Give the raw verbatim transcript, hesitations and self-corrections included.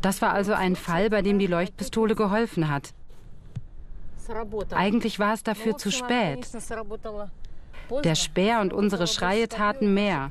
Das war also ein Fall, bei dem die Leuchtpistole geholfen hat. Eigentlich war es dafür zu spät. Der Speer und unsere Schreie taten mehr.